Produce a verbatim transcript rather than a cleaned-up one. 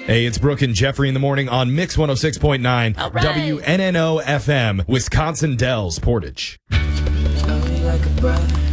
Hey, it's Brooke and Jeffrey in the morning on Mix one oh six point nine, All right. W N N O F M, Wisconsin Dells, Portage. Love me like a brother.